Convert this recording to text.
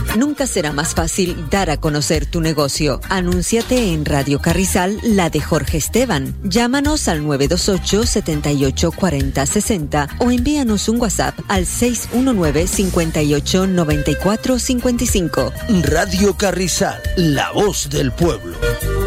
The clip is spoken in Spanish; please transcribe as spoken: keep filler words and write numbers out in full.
Nunca será más fácil dar a conocer tu negocio. Anúnciate en Radio Carrizal, la de Jorge Esteban. Llámanos al nueve dos ocho, siete ocho cuatro cero seis cero o envíanos un WhatsApp al seis uno nueve, cinco ocho, nueve cuatro cinco cinco. Radio Carrizal, la voz del pueblo.